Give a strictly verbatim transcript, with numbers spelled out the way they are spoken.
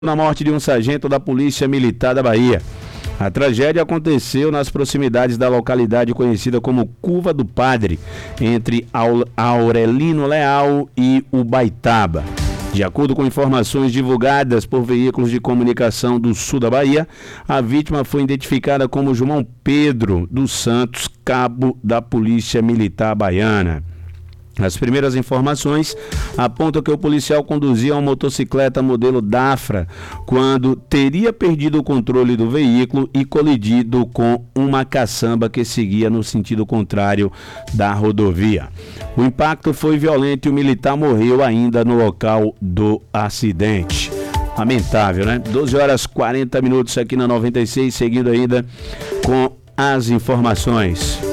Na morte de um sargento da Polícia Militar da Bahia. A tragédia aconteceu nas proximidades da localidade conhecida como Curva do Padre, entre Aurelino Leal e Ubaitaba. De acordo com informações divulgadas por veículos de comunicação do sul da Bahia, a vítima foi identificada como João Pedro dos Santos, cabo da Polícia Militar Baiana. As primeiras informações apontam que o policial conduzia uma motocicleta modelo Dafra quando teria perdido o controle do veículo e colidido com uma caçamba que seguia no sentido contrário da rodovia. O impacto foi violento e o militar morreu ainda no local do acidente. Lamentável, né? doze horas e quarenta minutos aqui na noventa e seis, seguindo ainda com as informações.